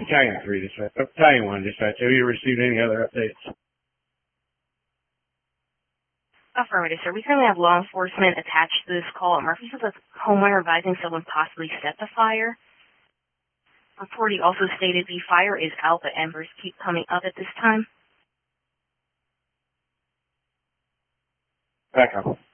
Battalion 3 dispatch. Battalion 1 dispatch. Have you received any other updates? Affirmative, sir. We currently have law enforcement attached to this call. Murphy says a homeowner advising someone possibly set the fire. Report also stated the fire is out, but embers keep coming up at this time. Back up.